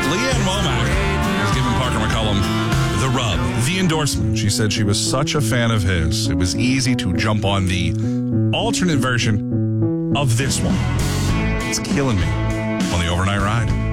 Leanne Womack has given Parker McCollum the rub, the endorsement. She said she was such a fan of his, it was easy to jump on the alternate version of this one. It's killing me on the overnight ride.